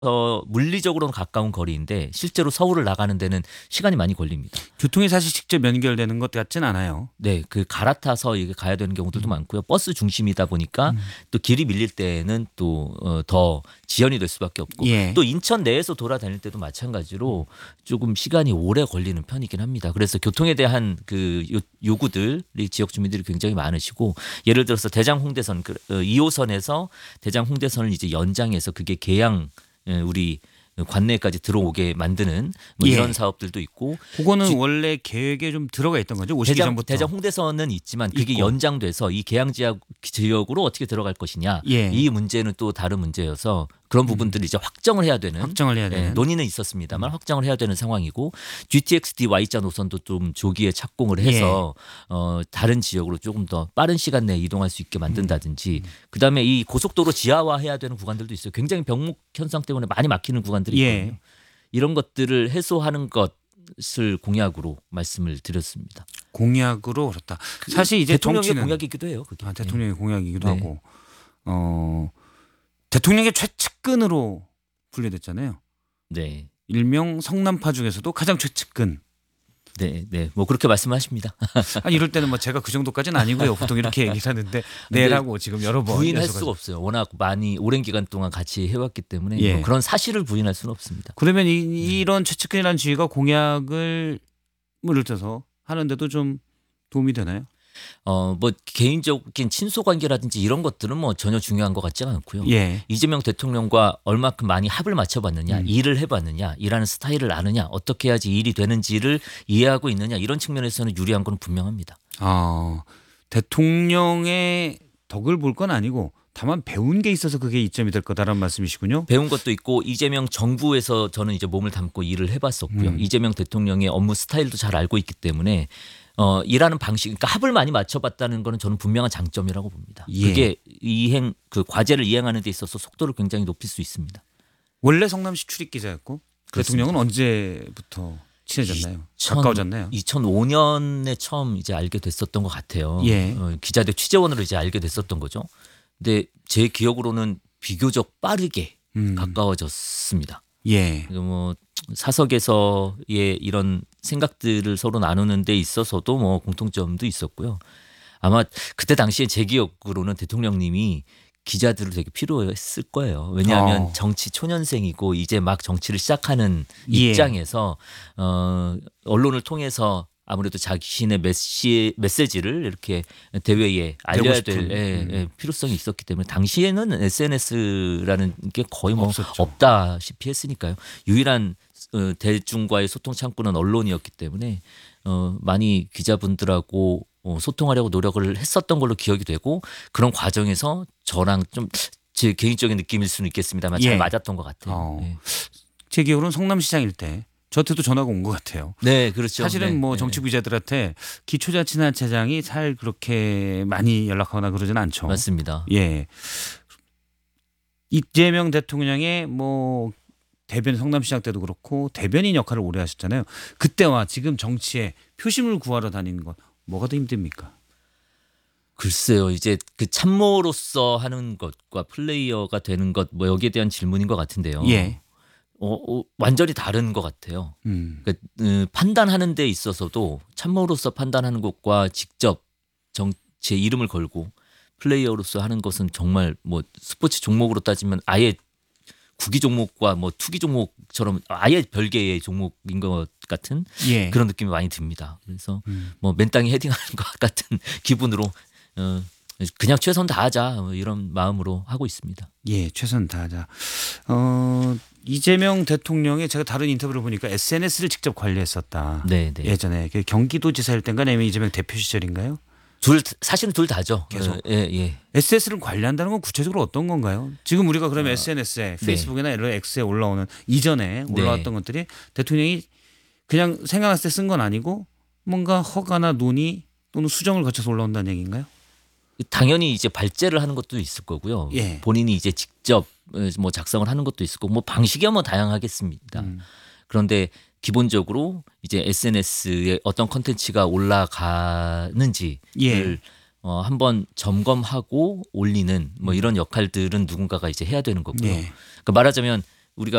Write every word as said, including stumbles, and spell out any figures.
어, 물리적으로는 가까운 거리인데 실제로 서울을 나가는 데는 시간이 많이 걸립니다. 교통이 사실 직접 연결되는 것 같진 않아요. 네, 그 갈아타서 이게 가야 되는 경우들도 음. 많고요. 버스 중심이다 보니까 음. 또 길이 밀릴 때는 또 더 지연이 될 수밖에 없고 예. 또 인천 내에서 돌아다닐 때도 마찬가지로 조금 시간이 오래 걸리는 편이긴 합니다. 그래서 교통에 대한 그 요- 요구들이 지역 주민들이 굉장히 많으시고 예를 들어서 대장 홍대선 그, 어, 이 호선에서 대장 홍대선을 이제 연장해서 그게 계양 예, 우리 관내까지 들어오게 만드는 뭐 예. 이런 사업들도 있고 그거는 지- 원래 계획에 좀 들어가 있던 거죠. 오시기 대장, 전부터. 대장 홍대선은 있지만 그게 있고. 연장돼서 이 계양 지역 지역으로 어떻게 들어갈 것이냐 예. 이 문제는 또 다른 문제여서 그런 부분들을 이제 확정을 해야 되는 확정을 해야 예, 되는. 논의는 있었습니다만 확정을 해야 되는 상황이고 지티엑스디 Y자 노선도 좀 조기에 착공을 해서 어, 다른 지역으로 조금 더 빠른 시간 내에 이동할 수 있게 만든다든지 그다음에 이 고속도로 지하화해야 되는 구간들도 있어요. 굉장히 병목 현상 때문에 많이 막히는 구간들이 예. 있거든요. 이런 것들을 해소하는 것을 공약으로 말씀을 드렸습니다. 공약으로 그렇다. 사실 이제 대통령의 정치는 공약이기도 해요. 그게. 아, 대통령의 공약이기도 네. 하고 어, 대통령의 최측근으로 분류됐잖아요. 네, 일명 성남파 중에서도 가장 최측근. 네, 네. 뭐 그렇게 말씀하십니다. 아니 이럴 때는 뭐 제가 그 정도까지는 아니고요. 보통 이렇게 얘기를 하는데 네라고 지금 여러 번 부인할 연속해서. 수가 없어요. 워낙 많이 오랜 기간 동안 같이 해왔기 때문에 예. 뭐 그런 사실을 부인할 수는 없습니다. 그러면 이, 이런 최측근이라는 지위가 공약을 예를 들어서 하는데도 좀 도움이 되나요? 어, 뭐 개인적인 친소 관계라든지 이런 것들은 뭐 전혀 중요한 것 같지가 않고요. 예. 이재명 대통령과 얼마큼 많이 합을 맞춰봤느냐, 음. 일을 해봤느냐, 일하는 스타일을 아느냐, 어떻게 해야지 일이 되는지를 이해하고 있느냐 이런 측면에서는 유리한 건 분명합니다. 아, 대통령의 덕을 볼 건 아니고 다만 배운 게 있어서 그게 이점이 될 거다라는 말씀이시군요. 배운 것도 있고 이재명 정부에서 저는 이제 몸을 담고 일을 해봤었고요. 음. 이재명 대통령의 업무 스타일도 잘 알고 있기 때문에 어, 일하는 방식, 그러니까 합을 많이 맞춰봤다는 거는 저는 분명한 장점이라고 봅니다. 예. 그게 이행 그 과제를 이행하는 데 있어서 속도를 굉장히 높일 수 있습니다. 원래 성남시 출입 기자였고 그렇습니다. 대통령은 언제부터 친해졌나요? 이천- 가까워졌나요? 이천오 년에 처음 이제 알게 됐었던 것 같아요. 예. 어, 기자들 취재원으로 이제 알게 됐었던 거죠. 근데 제 기억으로는 비교적 빠르게 음. 가까워졌습니다. 예. 그리고 뭐 사석에서의 이런 생각들을 서로 나누는 데 있어서도 뭐 공통점도 있었고요. 아마 그때 당시에 제 기억으로는 대통령님이 기자들을 되게 필요했을 거예요. 왜냐하면 어. 정치 초년생이고 이제 막 정치를 시작하는 예. 입장에서 어, 언론을 통해서 아무래도 자신의 메시, 메시지를 이렇게 대외에 알려야 싶은. 될 예, 음. 예, 필요성이 있었기 때문에 당시에는 에스엔에스라는 게 거의 뭐 없었죠. 없다시피 했으니까요. 유일한 어, 대중과의 소통 창구는 언론이었기 때문에 어, 많이 기자분들하고 어, 소통하려고 노력을 했었던 걸로 기억이 되고 그런 과정에서 저랑 좀 제 개인적인 느낌일 수는 있겠습니다만 예. 잘 맞았던 것 같아요. 어. 네. 제 기억으로는 성남시장일 때 저한테도 전화가 온 것 같아요. 네, 그렇죠. 사실은 네, 뭐 네. 정치부 기자들한테 기초자치단체장이 잘 그렇게 많이 연락하거나 그러진 않죠. 맞습니다. 예. 이재명 대통령의 뭐 대변 성남시장 때도 그렇고 대변인 역할을 오래 하셨잖아요. 그때와 지금 정치에 표심을 구하러 다니는 것 뭐가 더 힘듭니까? 글쎄요, 이제 그 참모로서 하는 것과 플레이어가 되는 것 뭐 여기에 대한 질문인 것 같은데요. 예. 어, 어, 완전히 다른 것 같아요. 음. 그러니까, 음, 판단하는 데 있어서도 참모로서 판단하는 것과 직접 정치에 이름을 걸고 플레이어로서 하는 것은 정말 뭐 스포츠 종목으로 따지면 아예 구기 종목과 뭐 투기 종목처럼 아예 별개의 종목인 것 같은 예. 그런 느낌이 많이 듭니다. 그래서 음. 뭐 맨땅에 헤딩하는 것 같은 기분으로 어, 그냥 최선 다하자 뭐 이런 마음으로 하고 있습니다. 예, 최선 다하자. 어, 이재명 대통령이 제가 다른 인터뷰를 보니까 에스엔에스를 직접 관리했었다. 네, 네. 예전에 그 경기도지사일 때인가 아니면 이재명 대표 시절인가요? 둘 사실은 둘 다죠. 계속. 예, 예. 에스엔에스를 관리한다는 건 구체적으로 어떤 건가요? 지금 우리가 그러면 에스엔에스에 네. 페이스북이나 X에 올라오는 이전에 올라왔던 것들이 대통령이 그냥 생각났을 때 쓴 건 아니고 뭔가 허가나 논의 또는 수정을 거쳐서 올라온다는 얘기인가요? 당연히 이제 발제를 하는 것도 있을 거고요. 예. 본인이 이제 직접 뭐 작성을 하는 것도 있을 거고 뭐 방식이야 뭐 다양하겠습니다. 음. 그런데 기본적으로 이제 에스엔에스에 어떤 컨텐츠가 올라가는지를 예. 어, 한번 점검하고 올리는 뭐 이런 역할들은 누군가가 이제 해야 되는 거고요. 예. 그러니까 말하자면